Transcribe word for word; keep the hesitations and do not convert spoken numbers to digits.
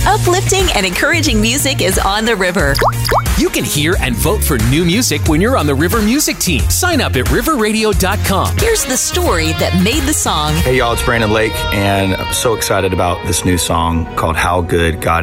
Uplifting and encouraging music is on the river. You can hear and vote for new music when you're on the River Music Team. Sign up at river radio dot com. Here's the story that made the song. Hey y'all, it's Brandon Lake, and I'm so excited about this new song called How Good God